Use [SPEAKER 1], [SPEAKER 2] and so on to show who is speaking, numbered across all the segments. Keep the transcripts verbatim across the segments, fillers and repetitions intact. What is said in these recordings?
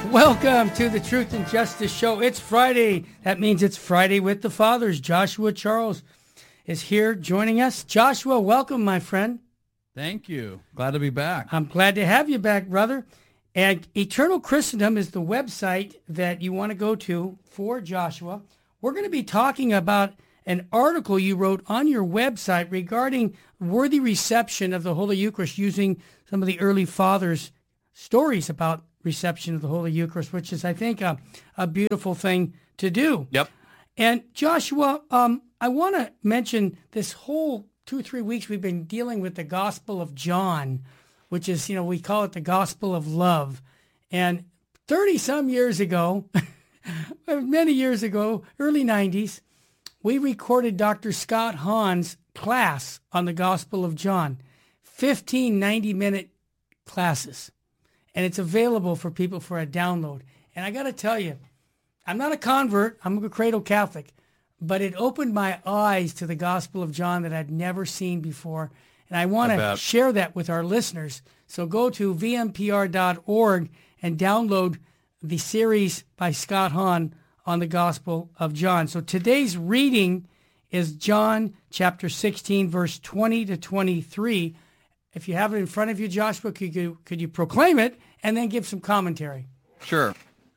[SPEAKER 1] Welcome to the Truth and Justice Show. It's Friday. That means it's Friday with the Fathers. Joshua Charles is here joining us. Joshua, welcome, my friend.
[SPEAKER 2] Thank you. Glad to be back.
[SPEAKER 1] I'm glad to have you back, brother. And Eternal Christendom is the website that you want to go to for Joshua. We're going to be talking about an article you wrote on your website regarding worthy reception of the Holy Eucharist using some of the early fathers' stories about reception of the Holy Eucharist, which is, I think, a, a beautiful thing to do.
[SPEAKER 2] Yep.
[SPEAKER 1] And Joshua, um, I want to mention this whole two or three weeks we've been dealing with the Gospel of John, which is, you know, we call it the Gospel of Love. And thirty-some years ago, many years ago, early nineties, we recorded Doctor Scott Hahn's class on the Gospel of John, fifteen ninety-minute classes. And it's available for people for a download. And I got to tell you, I'm not a convert. I'm a cradle Catholic. But it opened my eyes to the Gospel of John that I'd never seen before. And I want to share that with our listeners. So go to v m p r dot org and download the series by Scott Hahn on the Gospel of John. So today's reading is John chapter sixteen, verse twenty to twenty-three. If you have it in front of you, Joshua, could you, could you proclaim it and then give some commentary?
[SPEAKER 2] Sure.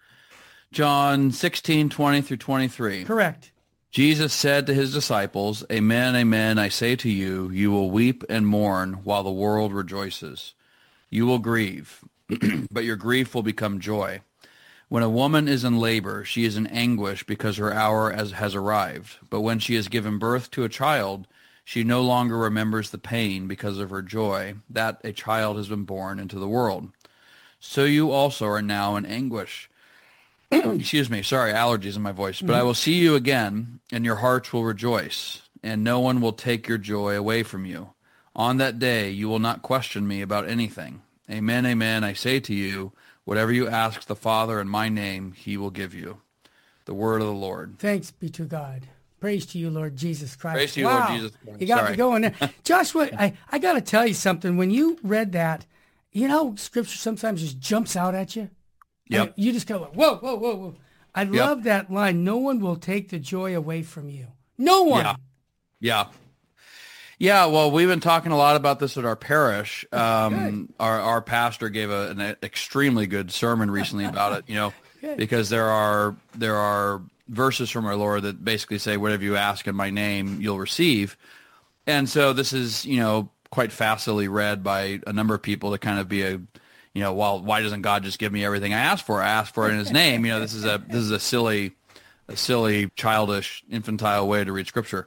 [SPEAKER 2] John sixteen, twenty through twenty-three.
[SPEAKER 1] Correct.
[SPEAKER 2] Jesus said to his disciples, Amen, amen, I say to you, you will weep and mourn while the world rejoices. You will grieve, but your grief will become joy. When a woman is in labor, she is in anguish because her hour has arrived. But when she has given birth to a child, she no longer remembers the pain because of her joy that a child has been born into the world. So you also are now in anguish. Excuse me, sorry, allergies in my voice. But I will see you again, and your hearts will rejoice, and no one will take your joy away from you. On that day you will not question me about anything. Amen, amen, I say to you, whatever you ask the Father in my name, he will give you. The word of the Lord.
[SPEAKER 1] Thanks be to God. Praise to you, Lord Jesus Christ.
[SPEAKER 2] Praise to you,
[SPEAKER 1] wow.
[SPEAKER 2] Lord Jesus Christ.
[SPEAKER 1] You got
[SPEAKER 2] Sorry.
[SPEAKER 1] me going there. Joshua, I, I got to tell you something. When you read that, you know, Scripture sometimes just jumps out at you.
[SPEAKER 2] Yep.
[SPEAKER 1] And you just go, whoa, whoa, whoa, whoa. I
[SPEAKER 2] Yep.
[SPEAKER 1] love that line. No one will take the joy away from you. No one.
[SPEAKER 2] Yeah. Yeah. Yeah, well, we've been talking a lot about this at our parish. Um, our, our pastor gave a, an extremely good sermon recently about it, you know,
[SPEAKER 1] Good.
[SPEAKER 2] because there are there are verses from our Lord that basically say, whatever you ask in my name, you'll receive. And so this is, you know, quite facilely read by a number of people to kind of be a, you know, well, why doesn't God just give me everything I asked for? I asked for it in his name. You know, this is a this is a silly, a silly, childish, infantile way to read Scripture.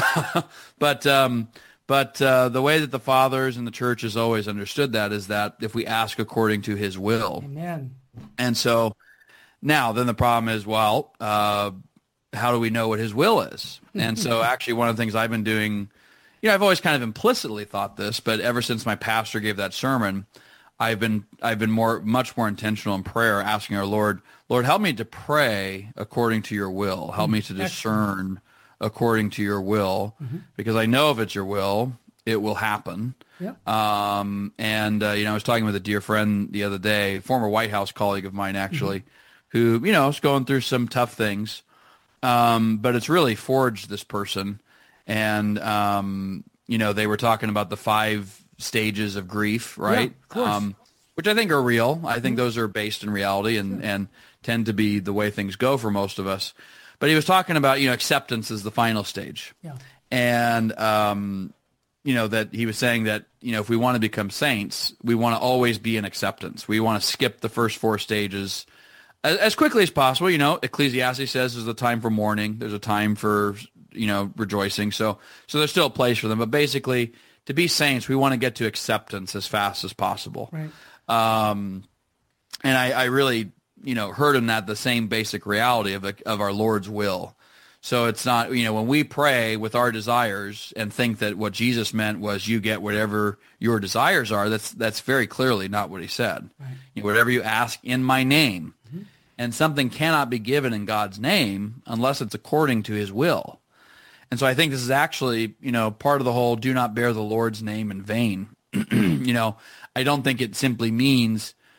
[SPEAKER 2] but um, but uh, the way that the fathers and the church has always understood that is that if we ask according to his will.
[SPEAKER 1] Amen.
[SPEAKER 2] And so now then the problem is, well, uh, how do we know what his will is? And so actually one of the things I've been doing, you know, I've always kind of implicitly thought this, but ever since my pastor gave that sermon, I've been I've been more much more intentional in prayer, asking our Lord, Lord, help me to pray according to your will. Help me to discern according to your will, mm-hmm. because I know if it's your will, it will happen.
[SPEAKER 1] Yep.
[SPEAKER 2] Um, and, uh, you know, I was talking with a dear friend the other day, former White House colleague of mine, actually, mm-hmm. who, you know, is going through some tough things. Um, but it's really forged this person. And, um, you know, they were talking about the five stages of grief, right?
[SPEAKER 1] Yeah, of course.
[SPEAKER 2] Um, which I think are real. I think those are based in reality and, sure. and tend to be the way things go for most of us. But he was talking about, you know, acceptance is the final stage.
[SPEAKER 1] Yeah.
[SPEAKER 2] And, um, you know, that he was saying that, you know, if we want to become saints, we want to always be in acceptance. We want to skip the first four stages as, as quickly as possible. You know, Ecclesiastes says there's a time for mourning. There's a time for, you know, rejoicing. So, so there's still a place for them. But basically, to be saints, we want to get to acceptance as fast as possible.
[SPEAKER 1] Right.
[SPEAKER 2] Um, and I, I really, you know, heard in that the same basic reality of the, of our Lord's will. So it's not, you know, when we pray with our desires and think that what Jesus meant was you get whatever your desires are, that's that's very clearly not what he said.
[SPEAKER 1] Right.
[SPEAKER 2] You know, whatever you ask in my name. Mm-hmm. And something cannot be given in God's name unless it's according to his will. And so I think this is actually, you know, part of the whole do not bear the Lord's name in vain. You know, I don't think it simply means,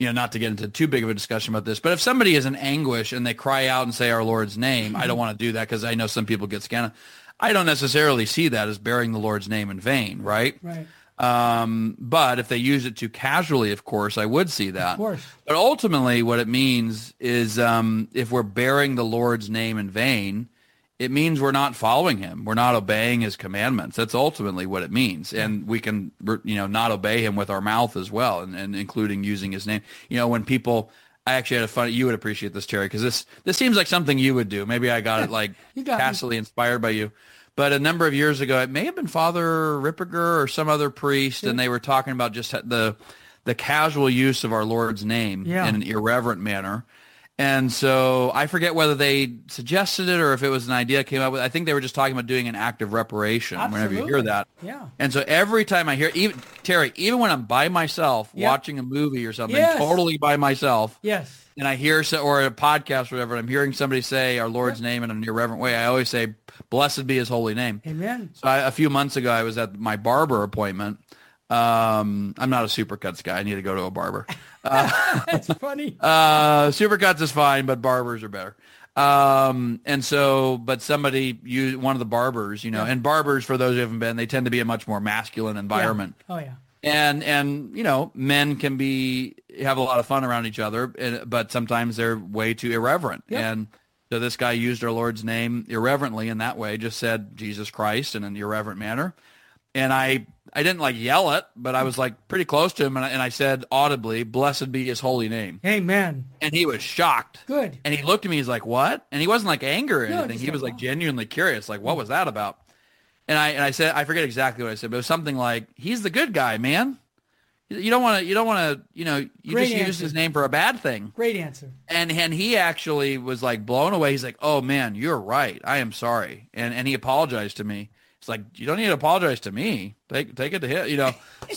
[SPEAKER 2] you know, not to get into too big of a discussion about this, but if somebody is in anguish and they cry out and say our Lord's name, I don't want to do that because I know some people get scanned. I don't necessarily see that as bearing the Lord's name in vain, right?
[SPEAKER 1] Right.
[SPEAKER 2] Um, but if they use it too casually, of course, I would see that.
[SPEAKER 1] Of course.
[SPEAKER 2] But ultimately what it means is um, if we're bearing the Lord's name in vain, it means we're not following him. We're not obeying his commandments. That's ultimately what it means. And we can, you know, not obey him with our mouth as well, and, and including using his name. You know, when people, I actually had a funny, you would appreciate this, Terry, because this, this seems like something you would do. Maybe I got it like tacitly inspired by you. But a number of years ago, it may have been Father Ripperger or some other priest, yeah. and they were talking about just the the casual use of our Lord's name yeah. in an irreverent manner. And so I forget whether they suggested it or if it was an idea came up with. I think they were just talking about doing an act of reparation. Absolutely. Whenever you hear that.
[SPEAKER 1] Yeah.
[SPEAKER 2] And so every time I hear, even Terry, even when I'm by myself yep. watching a movie or something, yes. totally by myself.
[SPEAKER 1] Yes.
[SPEAKER 2] And I hear, or a podcast or whatever, and I'm hearing somebody say our Lord's yep. name in an irreverent way, I always say, blessed be his holy name.
[SPEAKER 1] Amen.
[SPEAKER 2] So I, a few months ago, I was at my barber appointment. Um, I'm not a Supercuts guy. I need to go to a barber.
[SPEAKER 1] Uh, That's funny.
[SPEAKER 2] Uh, Supercuts is fine, but barbers are better. Um, and so, but somebody, you, one of the barbers, you know, yeah. and barbers, for those who haven't been, they tend to be a much more masculine environment.
[SPEAKER 1] Yeah. Oh yeah.
[SPEAKER 2] And, and, you know, men can be, have a lot of fun around each other, and, but sometimes they're way too irreverent. Yep. And so this guy used our Lord's name irreverently in that way, just said Jesus Christ in an irreverent manner. And I, I didn't like yell it, but I was like pretty close to him. And I, and I said audibly, blessed be his holy name.
[SPEAKER 1] Amen.
[SPEAKER 2] And he was shocked.
[SPEAKER 1] Good.
[SPEAKER 2] And he looked at me, he's like, what? And he wasn't like anger or
[SPEAKER 1] no,
[SPEAKER 2] anything. He was like
[SPEAKER 1] wow.
[SPEAKER 2] genuinely curious. Like, what was that about? And I, and I said, I forget exactly what I said, but it was something like, he's the good guy, man. You don't want to, you don't want to, you know, you
[SPEAKER 1] Great
[SPEAKER 2] just
[SPEAKER 1] answer.
[SPEAKER 2] used his name for a bad thing.
[SPEAKER 1] Great answer.
[SPEAKER 2] And and he actually was like blown away. He's like, oh man, you're right. I am sorry. And and he apologized to me. It's like, you don't need to apologize to me. Take take it to him, you know.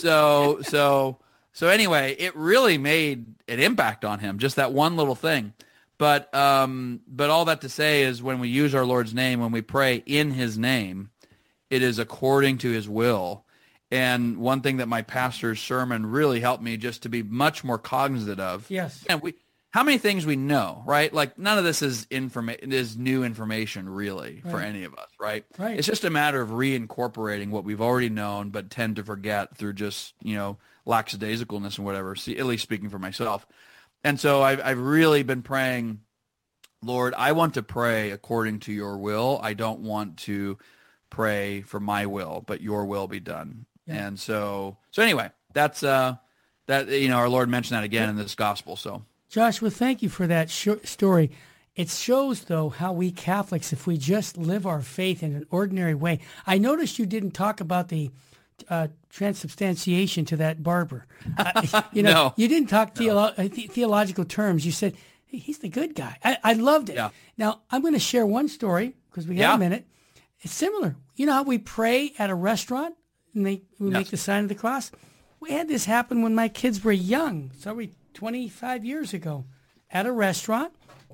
[SPEAKER 2] So so so anyway, it really made an impact on him, just that one little thing. But um but all that to say is when we use our Lord's name, when we pray in his name, it is according to his will. And one thing that my pastor's sermon really helped me just to be much more cognizant of.
[SPEAKER 1] Yes.
[SPEAKER 2] And we, how many things we know, right? Like none of this is informa- is new information really right. for any of us, right?
[SPEAKER 1] Right.
[SPEAKER 2] It's just a matter of reincorporating what we've already known, but tend to forget through just, you know, lackadaisicalness and whatever, see, at least speaking for myself. And so I've, I've really been praying, Lord, I want to pray according to your will. I don't want to pray for my will, but your will be done. Yeah. And so, so anyway, that's, uh, that, you know, our Lord mentioned that again yeah. in this gospel. So
[SPEAKER 1] Joshua, thank you for that sh- story. It shows though how we Catholics, if we just live our faith in an ordinary way. I noticed you didn't talk about the uh, transubstantiation to that barber. Uh, you know,
[SPEAKER 2] no.
[SPEAKER 1] you didn't talk theolo- no. the- theological terms. You said, hey, he's the good guy. I, I loved it.
[SPEAKER 2] Yeah.
[SPEAKER 1] Now I'm going to share one story because we got
[SPEAKER 2] yeah.
[SPEAKER 1] a minute. It's similar. You know how we pray at a restaurant? And they we yes. make the sign of the cross. We had this happen when my kids were young, sorry, twenty-five years ago, at a restaurant.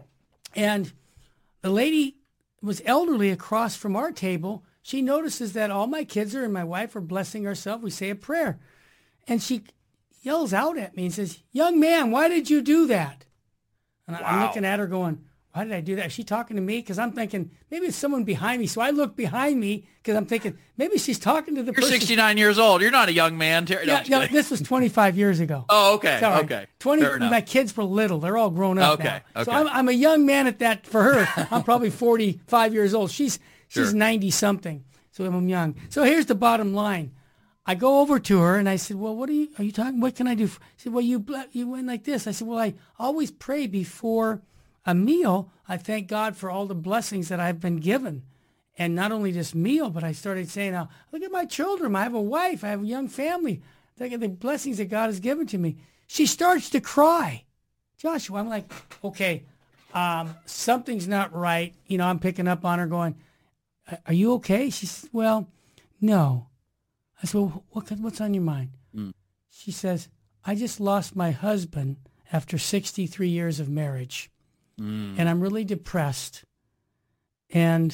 [SPEAKER 1] And the lady was elderly across from our table. She notices that all my kids are and my wife are blessing ourselves. We say a prayer. And she yells out at me and says, young man, why did you do that? And wow. I'm looking at her going, why did I do that? Is she talking to me? Because I'm thinking, maybe it's someone behind me. So I look behind me because I'm thinking, maybe she's talking to the
[SPEAKER 2] You're
[SPEAKER 1] person.
[SPEAKER 2] You're sixty-nine years old. You're not a young man. Terry.
[SPEAKER 1] Yeah,
[SPEAKER 2] no,
[SPEAKER 1] no, this was twenty-five years ago.
[SPEAKER 2] Oh, okay,
[SPEAKER 1] Sorry.
[SPEAKER 2] okay.
[SPEAKER 1] twenty, my kids were little. They're all grown up
[SPEAKER 2] okay,
[SPEAKER 1] now.
[SPEAKER 2] Okay.
[SPEAKER 1] So I'm, I'm a young man at that for her. I'm probably forty-five years old. She's she's
[SPEAKER 2] sure.
[SPEAKER 1] ninety-something. So I'm young. So here's the bottom line. I go over to her and I said, well, what are you, are you talking, what can I do? She said, well, you, you went like this. I said, well, I always pray before a meal. I thank God for all the blessings that I've been given. And not only this meal, but I started saying, now, look at my children. I have a wife. I have a young family. Look at the blessings that God has given to me. She starts to cry. Joshua, I'm like, okay, um, something's not right. You know, I'm picking up on her going, are you okay? She says, well, no. I said, well, what, what's on your mind? Mm. She says, I just lost my husband after sixty-three years of marriage. Mm. And I'm really depressed. And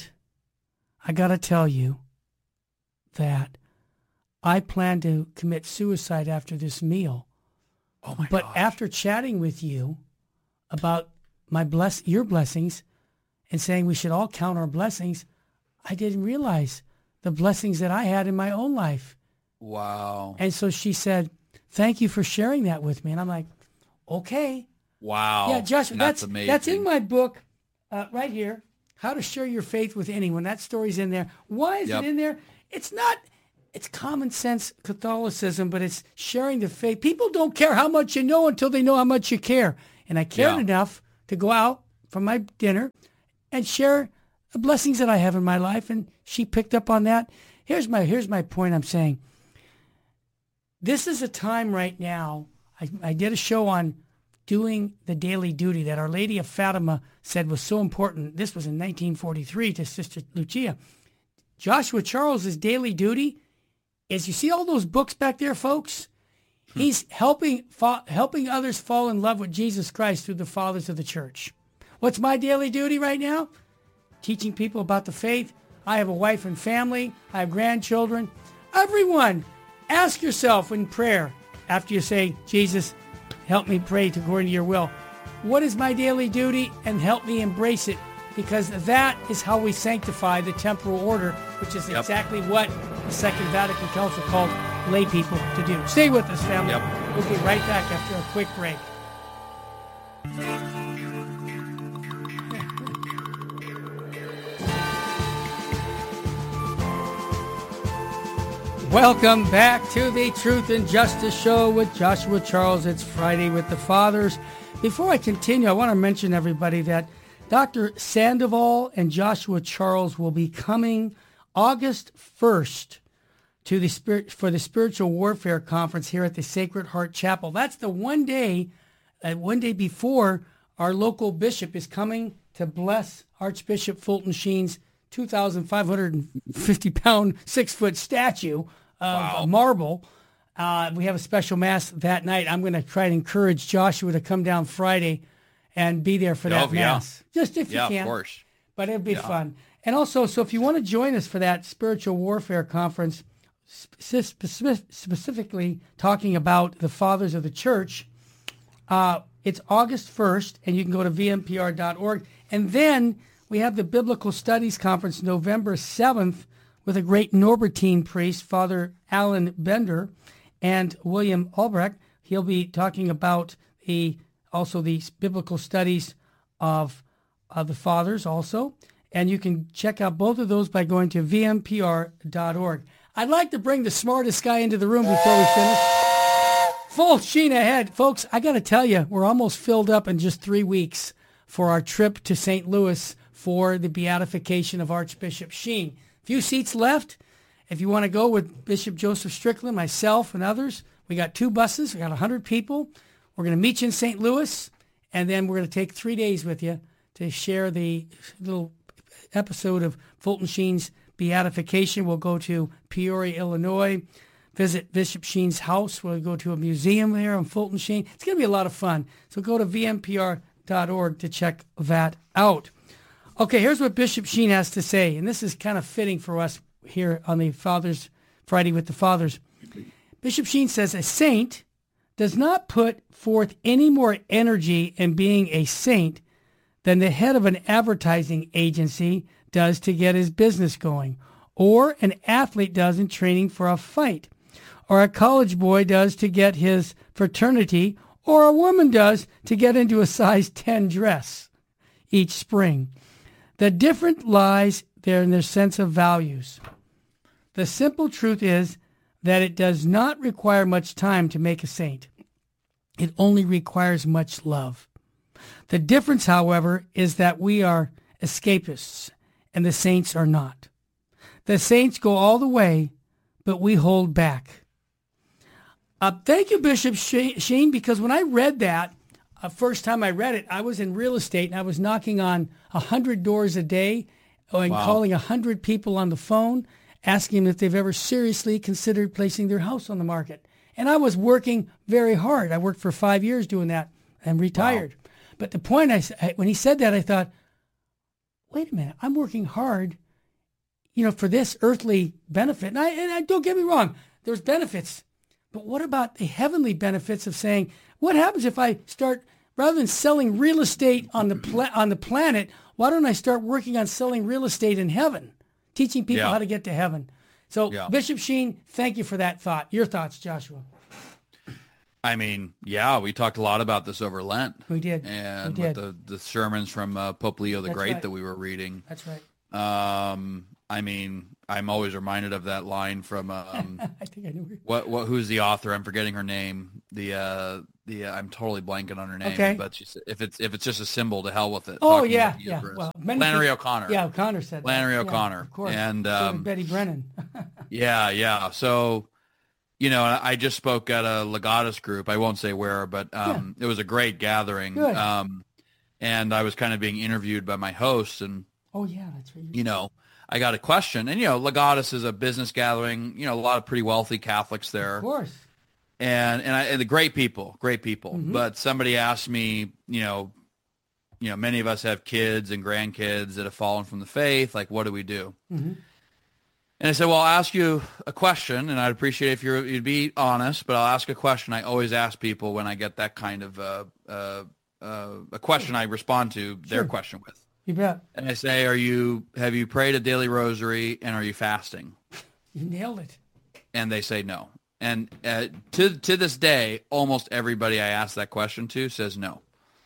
[SPEAKER 1] I got to tell you that I plan to commit suicide after this meal.
[SPEAKER 2] Oh my
[SPEAKER 1] but
[SPEAKER 2] gosh.
[SPEAKER 1] after chatting with you about my bless your blessings and saying we should all count our blessings, I didn't realize the blessings that I had in my own life.
[SPEAKER 2] Wow.
[SPEAKER 1] And so she said, thank you for sharing that with me. And I'm like, okay.
[SPEAKER 2] Wow.
[SPEAKER 1] Yeah, Josh,
[SPEAKER 2] that's,
[SPEAKER 1] that's
[SPEAKER 2] amazing.
[SPEAKER 1] that's in my book uh, right here, How to Share Your Faith with Anyone. That story's in there. Why is
[SPEAKER 2] Yep.
[SPEAKER 1] it in there? It's not, it's common sense Catholicism, but it's sharing the faith. People don't care how much you know until they know how much you care. And I cared
[SPEAKER 2] Yeah.
[SPEAKER 1] enough to go out for my dinner and share the blessings that I have in my life. And she picked up on that. Here's my, here's my point I'm saying. This is a time right now. I, I did a show on doing the daily duty that Our Lady of Fatima said was so important. This was in nineteen forty-three to Sister Lucia. Joshua Charles's daily duty is, you see all those books back there, folks? He's helping fa- helping others fall in love with Jesus Christ through the fathers of the church. What's my daily duty right now? Teaching people about the faith. I have a wife and family. I have grandchildren. Everyone, ask yourself in prayer after you say, Jesus, help me pray to according to your will. What is my daily duty? And help me embrace it, because that is how we sanctify the temporal order, which is
[SPEAKER 2] Yep.
[SPEAKER 1] exactly what the Second Vatican Council called lay people to do. Stay with us, family.
[SPEAKER 2] Yep.
[SPEAKER 1] We'll be right back after a quick break. Welcome back to the Truth and Justice Show with Joshua Charles. It's Friday with the Fathers. Before I continue, I want to mention everybody that Doctor Sandoval and Joshua Charles will be coming August first to the spirit for the Spiritual Warfare Conference here at the Sacred Heart Chapel. That's the one day, uh, one day before our local bishop is coming to bless Archbishop Fulton Sheen's two thousand five hundred fifty pound, six foot statue of
[SPEAKER 2] Wow.
[SPEAKER 1] marble. Uh, we have a special mass that night. I'm going to try and encourage Joshua to come down Friday and be there for that
[SPEAKER 2] Oh, yeah.
[SPEAKER 1] mass. Just if
[SPEAKER 2] Yeah,
[SPEAKER 1] you can.
[SPEAKER 2] of course.
[SPEAKER 1] But it'd be
[SPEAKER 2] Yeah.
[SPEAKER 1] fun. And also, so if you want to join us for that Spiritual Warfare Conference, spe- specific, specifically talking about the Fathers of the Church, uh, it's August first, and you can go to v m p r dot org. And then we have the Biblical Studies Conference November seventh with a great Norbertine priest, Father Alan Bender, and William Albrecht. He'll be talking about the also the biblical studies of, of the Fathers also. And you can check out both of those by going to v m p r dot org. I'd like to bring the smartest guy into the room before we finish. Full sheen ahead. Folks, I got to tell you, we're almost filled up in just three weeks for our trip to Saint Louis for the beatification of Archbishop Sheen. Few seats left. If you want to go with Bishop Joseph Strickland, myself, and others, we got two buses. We got one hundred people. We're going to meet you in Saint Louis, and then we're going to take three days with you to share the little episode of Fulton Sheen's beatification. We'll go to Peoria, Illinois, visit Bishop Sheen's house. We'll go to a museum there on Fulton Sheen. It's going to be a lot of fun. So go to v m p r dot org to check that out. Okay, here's what Bishop Sheen has to say, and this is kind of fitting for us here on the Fathers, Friday with the Fathers. Bishop Sheen says, a saint does not put forth any more energy in being a saint than the head of an advertising agency does to get his business going, or an athlete does in training for a fight, or a college boy does to get his fraternity, or a woman does to get into a size ten dress each spring. The difference lies there in their sense of values. The simple truth is that it does not require much time to make a saint. It only requires much love. The difference, however, is that we are escapists and the saints are not. The saints go all the way, but we hold back. Uh, thank you, Bishop Sheen, because when I read that, uh, first time I read it, I was in real estate and I was knocking on one hundred doors a day and
[SPEAKER 2] Wow.
[SPEAKER 1] calling one hundred people on the phone, asking them if they've ever seriously considered placing their house on the market. And I was working very hard. I worked for five years doing that and retired. Wow. But the point, I, I when he said that, I thought, wait a minute, I'm working hard, you know, for this earthly benefit. And, I, and I, don't get me wrong, there's benefits. But what about the heavenly benefits of saying, what happens if I start, rather than selling real estate on the pla- on the planet, why don't I start working on selling real estate in heaven, teaching people
[SPEAKER 2] Yeah.
[SPEAKER 1] how to get to heaven? So
[SPEAKER 2] Yeah.
[SPEAKER 1] Bishop Sheen, thank you for that thought. Your thoughts, Joshua?
[SPEAKER 2] I mean, yeah, we talked a lot about this over Lent.
[SPEAKER 1] We did.
[SPEAKER 2] And
[SPEAKER 1] we did.
[SPEAKER 2] with the, the sermons from uh, Pope Leo the
[SPEAKER 1] That's
[SPEAKER 2] Great
[SPEAKER 1] right.
[SPEAKER 2] that we were reading.
[SPEAKER 1] That's right.
[SPEAKER 2] Um, I mean, I'm always reminded of that line from um,
[SPEAKER 1] I think I knew. Where...
[SPEAKER 2] what what who's the author? I'm forgetting her name. The uh, the uh, I'm totally blanking on her name.
[SPEAKER 1] Okay.
[SPEAKER 2] But she said, if it's if it's just a symbol, to hell with it.
[SPEAKER 1] Oh
[SPEAKER 2] Talking
[SPEAKER 1] yeah,
[SPEAKER 2] about the
[SPEAKER 1] yeah.
[SPEAKER 2] Eucharist.
[SPEAKER 1] Well, many
[SPEAKER 2] Flannery
[SPEAKER 1] people-
[SPEAKER 2] O'Connor.
[SPEAKER 1] Yeah, O'Connor said
[SPEAKER 2] Flannery
[SPEAKER 1] that. Yeah,
[SPEAKER 2] O'Connor.
[SPEAKER 1] of course.
[SPEAKER 2] And
[SPEAKER 1] So did
[SPEAKER 2] um,
[SPEAKER 1] Betty Brennan.
[SPEAKER 2] yeah, yeah. So, you know, I just spoke at a Legatus group. I won't say where, but um, it was a great gathering.
[SPEAKER 1] Good.
[SPEAKER 2] Um, and I was kind of being interviewed by my host, and
[SPEAKER 1] Oh yeah, that's right.
[SPEAKER 2] you know, I got a question, and you know, Legatus is a business gathering. You know, a lot of pretty wealthy Catholics there.
[SPEAKER 1] Of course.
[SPEAKER 2] and and, I, and the great people, great people.
[SPEAKER 1] Mm-hmm.
[SPEAKER 2] But somebody asked me, you know, you know, many of us have kids and grandkids that have fallen from the faith. Like, what do we do?
[SPEAKER 1] Mm-hmm.
[SPEAKER 2] And I said, well, I'll ask you a question, and I'd appreciate if you're, you'd be honest. But I'll ask a question. I always ask people when I get that kind of uh, uh, uh, a question. I respond to their
[SPEAKER 1] Sure.
[SPEAKER 2] question with,
[SPEAKER 1] You bet.
[SPEAKER 2] and I say, "Are you? Have you prayed a daily rosary, and are you fasting?"
[SPEAKER 1] You nailed it.
[SPEAKER 2] And they say no. And uh, to to this day, almost everybody I ask that question to says no.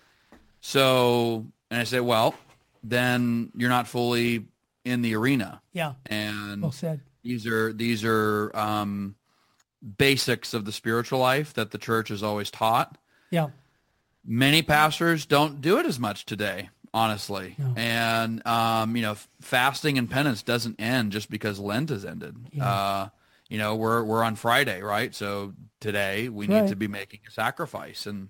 [SPEAKER 2] So, and I say, well, then you're not fully in the arena.
[SPEAKER 1] Yeah.
[SPEAKER 2] And
[SPEAKER 1] Well said.
[SPEAKER 2] these are these are um, basics of the spiritual life that the church has always taught.
[SPEAKER 1] Yeah.
[SPEAKER 2] Many pastors don't do it as much today, honestly.
[SPEAKER 1] No.
[SPEAKER 2] And, um, you know, fasting and penance doesn't end just because Lent has ended.
[SPEAKER 1] Yeah.
[SPEAKER 2] Uh, you know, we're we're on Friday, right? So today we
[SPEAKER 1] Right.
[SPEAKER 2] need to be making a sacrifice. And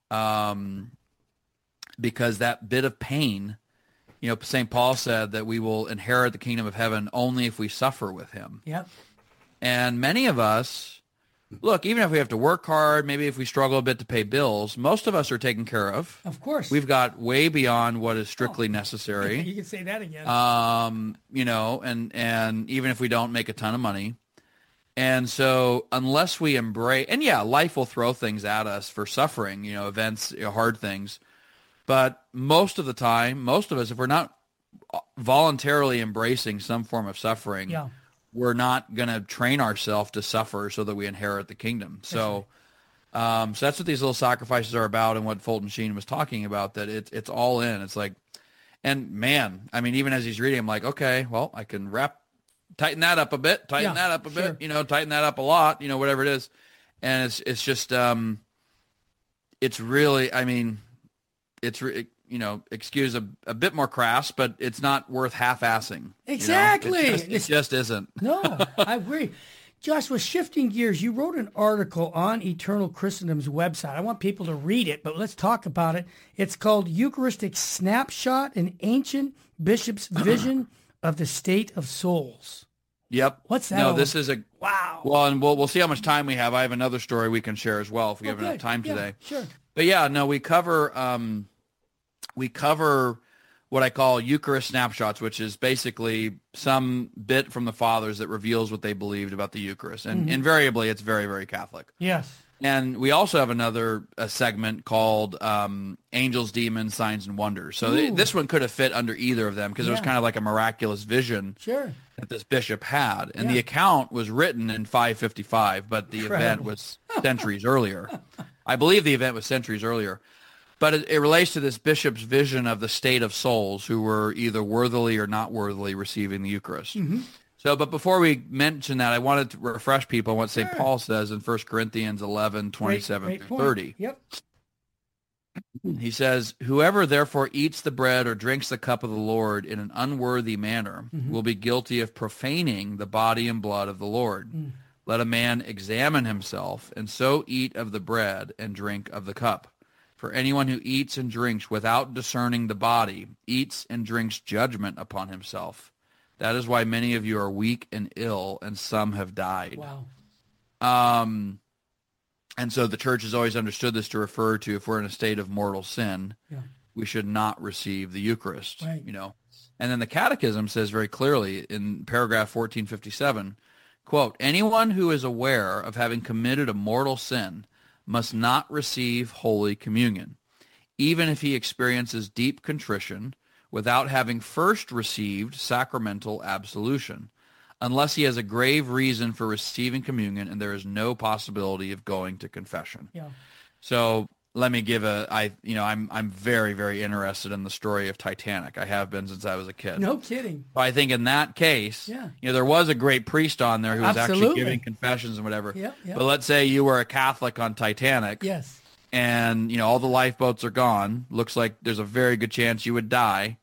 [SPEAKER 2] um, because that bit of pain, you know, Saint Paul said that we will inherit the kingdom of heaven only if we suffer with him.
[SPEAKER 1] Yep.
[SPEAKER 2] And many of us, look, even if we have to work hard, maybe if we struggle a bit to pay bills, most of us are taken care of.
[SPEAKER 1] Of course.
[SPEAKER 2] We've got way beyond what is strictly necessary.
[SPEAKER 1] You can say that again.
[SPEAKER 2] Um, you know, and, and even if we don't make a ton of money. And so unless we embrace, and yeah, life will throw things at us for suffering, you know, events, you know, hard things. But most of the time, most of us, if we're not voluntarily embracing some form of suffering,
[SPEAKER 1] Yeah.
[SPEAKER 2] we're not going to train ourselves to suffer so that we inherit the kingdom. So, um, so that's what these little sacrifices are about, and what Fulton Sheen was talking about, that it's it's all in. It's like, and man, I mean, even as he's reading, I'm like, okay, well, I can wrap, tighten that up a bit, tighten
[SPEAKER 1] Yeah,
[SPEAKER 2] that up a
[SPEAKER 1] sure.
[SPEAKER 2] bit, you know, tighten that up a lot, you know, whatever it is. And it's it's just, um, it's really, I mean, it's, re- you know, excuse a, a bit more crass, but it's not worth half-assing. you know?
[SPEAKER 1] Exactly.
[SPEAKER 2] It just, it
[SPEAKER 1] It's-
[SPEAKER 2] just isn't.
[SPEAKER 1] No, I agree. Joshua, shifting gears, you wrote an article on Eternal Christendom's website. I want people to read it, but let's talk about it. It's called Eucharistic Snapshot, an Ancient Bishop's Vision of the State of Souls.
[SPEAKER 2] Yep.
[SPEAKER 1] What's that
[SPEAKER 2] No,
[SPEAKER 1] all
[SPEAKER 2] this is a,
[SPEAKER 1] Wow.
[SPEAKER 2] well, and we'll, we'll see how much time we have. I have another story we can share as well if we have
[SPEAKER 1] Okay,
[SPEAKER 2] enough time
[SPEAKER 1] yeah,
[SPEAKER 2] today.
[SPEAKER 1] Sure.
[SPEAKER 2] But yeah, no, we cover um, we cover what I call Eucharist snapshots, which is basically some bit from the fathers that reveals what they believed about the Eucharist, and
[SPEAKER 1] Mm-hmm.
[SPEAKER 2] invariably, it's very, very Catholic.
[SPEAKER 1] Yes.
[SPEAKER 2] And we also have another a segment called um, Angels, Demons, Signs, and Wonders. So th-
[SPEAKER 1] Ooh.
[SPEAKER 2] this one could have fit under either of them because it was
[SPEAKER 1] Yeah.
[SPEAKER 2] kind of like a miraculous vision
[SPEAKER 1] Sure.
[SPEAKER 2] that this bishop had. And
[SPEAKER 1] Yeah.
[SPEAKER 2] the account was written in five fifty-five, but the event
[SPEAKER 1] Incredible.
[SPEAKER 2] was centuries earlier. I believe the event was centuries earlier. But it, it relates to this bishop's vision of the state of souls who were either worthily or not worthily receiving the Eucharist.
[SPEAKER 1] Mm-hmm.
[SPEAKER 2] So, but before we mention that, I wanted to refresh people on what Saint
[SPEAKER 1] Sure.
[SPEAKER 2] Paul says in First Corinthians eleven,
[SPEAKER 1] Great-
[SPEAKER 2] twenty-seven
[SPEAKER 1] great
[SPEAKER 2] through
[SPEAKER 1] point.
[SPEAKER 2] thirty.
[SPEAKER 1] Yep.
[SPEAKER 2] He says, whoever therefore eats the bread or drinks the cup of the Lord in an unworthy manner
[SPEAKER 1] Mm-hmm.
[SPEAKER 2] will be guilty of profaning the body and blood of the Lord.
[SPEAKER 1] Mm.
[SPEAKER 2] Let a man examine himself, and so eat of the bread and drink of the cup. For anyone who eats and drinks without discerning the body eats and drinks judgment upon himself. That is why many of you are weak and ill, and some have died.
[SPEAKER 1] Wow.
[SPEAKER 2] Um, and so the church has always understood this to refer to if we're in a state of mortal sin,
[SPEAKER 1] Yeah.
[SPEAKER 2] we should not receive the Eucharist,
[SPEAKER 1] Right.
[SPEAKER 2] you know. And then the Catechism says very clearly in paragraph fourteen fifty-seven, quote, anyone who is aware of having committed a mortal sin must not receive Holy Communion, even if he experiences deep contrition without having first received sacramental absolution, unless he has a grave reason for receiving communion and there is no possibility of going to confession.
[SPEAKER 1] Yeah.
[SPEAKER 2] So let me give a, I, you know, I'm, I'm very, very interested in the story of Titanic. I have been since I was a kid.
[SPEAKER 1] No kidding.
[SPEAKER 2] But I think in that case,
[SPEAKER 1] yeah.
[SPEAKER 2] you know, there was a great priest on there who was
[SPEAKER 1] Absolutely.
[SPEAKER 2] actually giving confessions and whatever.
[SPEAKER 1] Yep, yep.
[SPEAKER 2] But let's say you were a Catholic on Titanic.
[SPEAKER 1] Yes.
[SPEAKER 2] And, you know, all the lifeboats are gone. Looks like there's a very good chance you would die.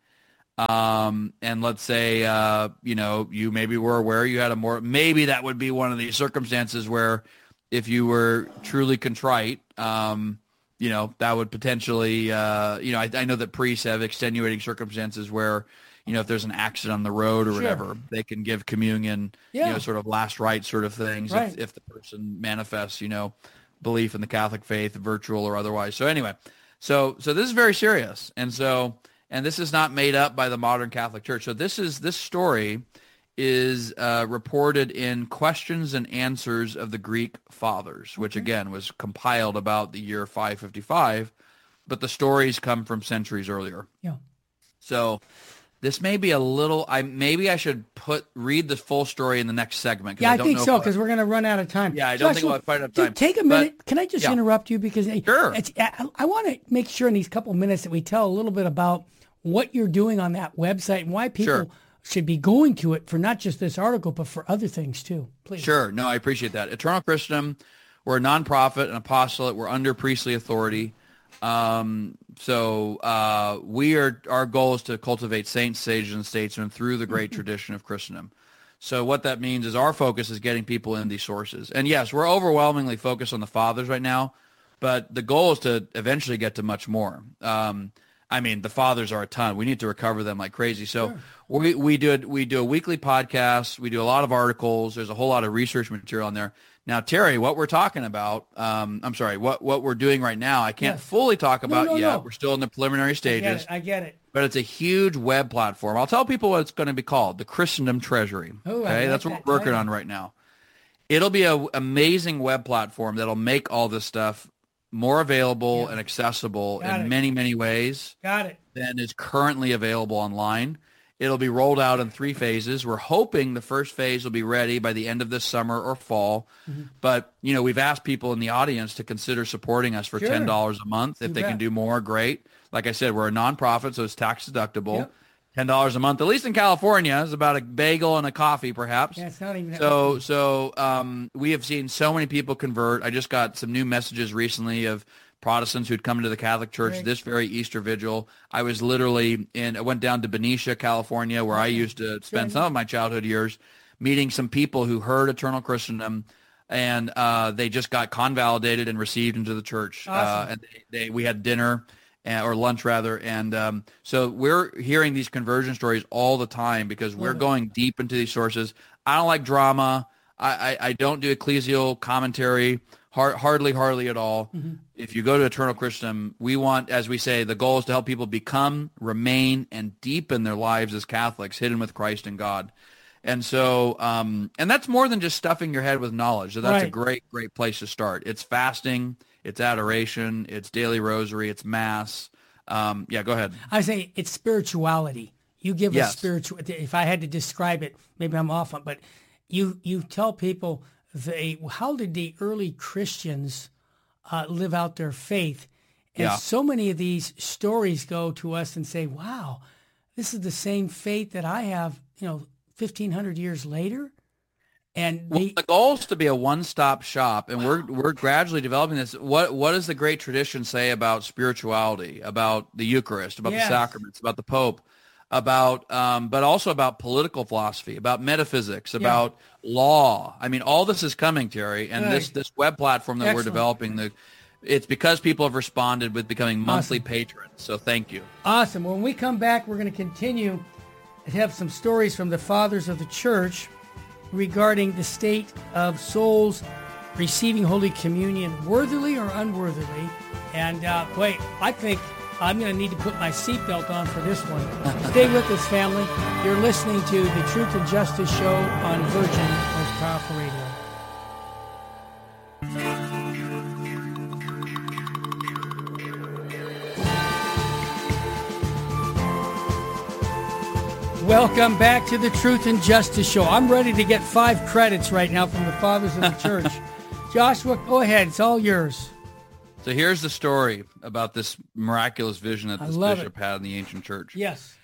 [SPEAKER 2] Um, and let's say, uh, you know, you maybe were aware you had a more, maybe that would be one of these circumstances where if you were truly contrite, um, you know, that would potentially, uh, you know, I, I know that priests have extenuating circumstances where, you know, if there's an accident on the road or
[SPEAKER 1] Sure.
[SPEAKER 2] whatever, they can give communion,
[SPEAKER 1] Yeah.
[SPEAKER 2] you know, sort of last rites sort of things
[SPEAKER 1] Right.
[SPEAKER 2] if, if the person manifests, you know, belief in the Catholic faith, virtual or otherwise. So anyway, so so this is very serious. And so, and this is not made up by the modern Catholic Church. So this is, this story is uh, reported in Questions and Answers of the Greek Fathers, which
[SPEAKER 1] Okay.
[SPEAKER 2] again was compiled about the year five fifty-five, but the stories come from centuries earlier.
[SPEAKER 1] Yeah.
[SPEAKER 2] So this may be a little, I maybe I should put, read the full story in the next segment. 'cause
[SPEAKER 1] Yeah, I,
[SPEAKER 2] don't
[SPEAKER 1] think
[SPEAKER 2] know
[SPEAKER 1] so
[SPEAKER 2] if
[SPEAKER 1] because we're going to run out of time.
[SPEAKER 2] Yeah, I don't think
[SPEAKER 1] Joshua,
[SPEAKER 2] we'll have quite enough
[SPEAKER 1] t-
[SPEAKER 2] time.
[SPEAKER 1] Take a
[SPEAKER 2] But-
[SPEAKER 1] minute. Can I just
[SPEAKER 2] yeah.
[SPEAKER 1] interrupt you because hey,
[SPEAKER 2] Sure.
[SPEAKER 1] it's, I, I want to make sure in these couple of minutes that we tell a little bit about what you're doing on that website and why people
[SPEAKER 2] Sure.
[SPEAKER 1] should be going to it for not just this article but for other things too. Please.
[SPEAKER 2] Sure. No, I appreciate that. Eternal Christendom, we're a nonprofit, an apostolate. We're under priestly authority. Um, so uh, we are. Our goal is to cultivate saints, sages, and statesmen through the great tradition of Christendom. So what that means is our focus is getting people in these sources. And yes, we're overwhelmingly focused on the fathers right now, but the goal is to eventually get to much more. Um, I mean, the fathers are a ton. We need to recover them like crazy. So
[SPEAKER 1] Sure.
[SPEAKER 2] we we do it. We do a weekly podcast. We do a lot of articles. There's a whole lot of research material on there. Now, Terry, what we're talking about, um, I'm sorry, what, what we're doing right now, I can't
[SPEAKER 1] Yes.
[SPEAKER 2] fully talk
[SPEAKER 1] No,
[SPEAKER 2] about
[SPEAKER 1] no,
[SPEAKER 2] yet.
[SPEAKER 1] no.
[SPEAKER 2] We're still in the preliminary
[SPEAKER 1] I get
[SPEAKER 2] stages,
[SPEAKER 1] it. I get it.
[SPEAKER 2] but it's a huge web platform. I'll tell people what it's going to be called, the Christendom Treasury.
[SPEAKER 1] Oh, I
[SPEAKER 2] okay,
[SPEAKER 1] like
[SPEAKER 2] that's what
[SPEAKER 1] that
[SPEAKER 2] we're working
[SPEAKER 1] title.
[SPEAKER 2] on right now. It'll be an amazing web platform that'll make all this stuff more available
[SPEAKER 1] Yeah.
[SPEAKER 2] and accessible
[SPEAKER 1] Got
[SPEAKER 2] in
[SPEAKER 1] it.
[SPEAKER 2] many, many ways
[SPEAKER 1] Got it.
[SPEAKER 2] than is currently available online. It'll be rolled out in three phases. We're hoping the first phase will be ready by the end of this summer or fall.
[SPEAKER 1] Mm-hmm.
[SPEAKER 2] But, you know, we've asked people in the audience to consider supporting us for
[SPEAKER 1] Sure.
[SPEAKER 2] ten dollars a month. If
[SPEAKER 1] You
[SPEAKER 2] they
[SPEAKER 1] bet.
[SPEAKER 2] can do more, great. Like I said, we're a nonprofit, so it's tax deductible.
[SPEAKER 1] Yep.
[SPEAKER 2] ten dollars a month, at least in California, is about a bagel and a coffee, perhaps.
[SPEAKER 1] Yeah, it's not even that
[SPEAKER 2] So,
[SPEAKER 1] much.
[SPEAKER 2] so um, we have seen so many people convert. I just got some new messages recently of Protestants who'd come into the Catholic Church
[SPEAKER 1] Great.
[SPEAKER 2] this very Easter vigil. I was literally in, I went down to Benicia, California, where I used to spend
[SPEAKER 1] Good.
[SPEAKER 2] some of my childhood years, meeting some people who heard Eternal Christendom, and uh, they just got convalidated and received into the church. Uh,
[SPEAKER 1] Awesome.
[SPEAKER 2] and they, they, we had dinner. Uh, or lunch rather, and um, so we're hearing these conversion stories all the time because we're
[SPEAKER 1] Love it.
[SPEAKER 2] going deep into these sources. I don't like drama. I, I, I don't do ecclesial commentary, har- hardly, hardly at all.
[SPEAKER 1] Mm-hmm.
[SPEAKER 2] If you go to Eternal Christendom, we want, as we say, the goal is to help people become, remain, and deepen their lives as Catholics, hidden with Christ and God. And so, um, and that's more than just stuffing your head with knowledge. So that's a
[SPEAKER 1] Right.
[SPEAKER 2] great, great place to start. It's fasting, it's adoration, it's daily rosary, it's mass. Um, yeah, go ahead.
[SPEAKER 1] I say it's spirituality. You give us
[SPEAKER 2] Yes.
[SPEAKER 1] spiritual. If I had to describe it, maybe I'm off on, but you you tell people they how did the early Christians uh, live out their faith, and
[SPEAKER 2] Yeah.
[SPEAKER 1] so many of these stories go to us and say, "Wow, this is the same faith that I have." You know, fifteen hundred years later, and
[SPEAKER 2] Well,
[SPEAKER 1] they,
[SPEAKER 2] the goal is to be a one-stop shop, and we're we're gradually developing this. What what does the great tradition say about spirituality, about the Eucharist, about
[SPEAKER 1] Yes.
[SPEAKER 2] the sacraments, about the Pope, about um, but also about political philosophy, about metaphysics, about law? I mean, all this is coming, Terry, and this
[SPEAKER 1] Right.
[SPEAKER 2] this web platform that we're
[SPEAKER 1] Excellent.
[SPEAKER 2] developing, the it's because people have responded with becoming monthly
[SPEAKER 1] Awesome.
[SPEAKER 2] patrons. So thank you.
[SPEAKER 1] Awesome. When we come back, we're going to continue and have some stories from the fathers of the church regarding the state of souls receiving Holy Communion worthily or unworthily. And uh, wait, I think I'm going to need to put my seatbelt on for this one. Stay with us, family. You're listening to the Truth and Justice Show on Virgin Most Powerful Radio. Welcome back to the Truth and Justice Show. I'm ready to get five credits right now from the fathers of the church. Joshua, go ahead. It's all yours.
[SPEAKER 2] So here's the story about this miraculous vision that this bishop it. had in the ancient church.
[SPEAKER 1] Yes.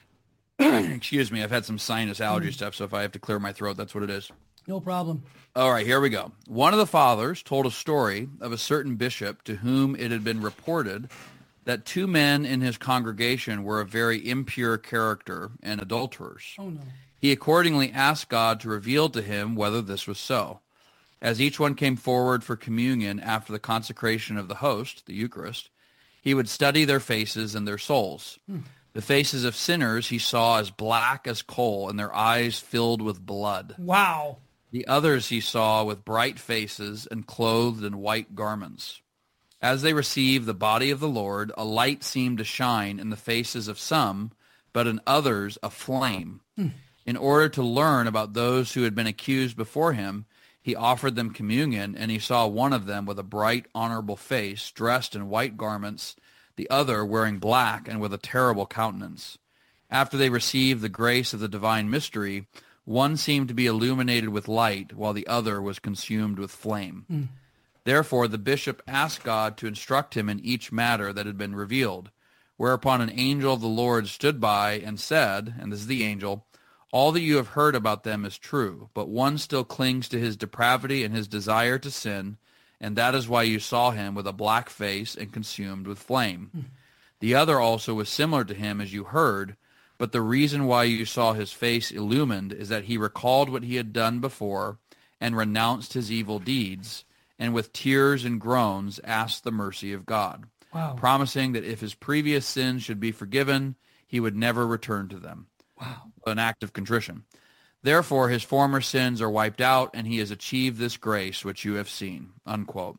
[SPEAKER 2] Excuse me. I've had some sinus allergy mm. stuff, so if I have to clear my throat, that's what it is.
[SPEAKER 1] No problem.
[SPEAKER 2] All right, here we go. One of the fathers told a story of a certain bishop to whom it had been reported that two men in his congregation were of very impure character and adulterers.
[SPEAKER 1] Oh, no.
[SPEAKER 2] He accordingly asked God to reveal to him whether this was so. As each one came forward for communion after the consecration of the host, the Eucharist, he would study their faces and their souls. Hmm. The faces of sinners he saw as black as coal, and their eyes filled with blood.
[SPEAKER 1] Wow.
[SPEAKER 2] The others he saw with bright faces and clothed in white garments. As they received the body of the Lord, a light seemed to shine in the faces of some, but in others a flame. Hmm. In order to learn about those who had been accused before him, he offered them communion, and he saw one of them with a bright, honorable face, dressed in white garments, the other wearing black and with a terrible countenance. After they received the grace of the divine mystery, one seemed to be illuminated with light, while the other was consumed with flame. Hmm. Therefore, the bishop asked God to instruct him in each matter that had been revealed, whereupon an angel of the Lord stood by and said, and this is the angel, "All that you have heard about them is true, but one still clings to his depravity and his desire to sin, and that is why you saw him with a black face and consumed with flame. Mm. The other also was similar to him as you heard, but the reason why you saw his face illumined is that he recalled what he had done before and renounced his evil deeds, and with tears and groans asked the mercy of God,
[SPEAKER 1] wow.
[SPEAKER 2] promising that if his previous sins should be forgiven, he would never return to them."
[SPEAKER 1] Wow.
[SPEAKER 2] An act of contrition. Therefore, his former sins are wiped out, and he has achieved this grace which you have seen. Unquote.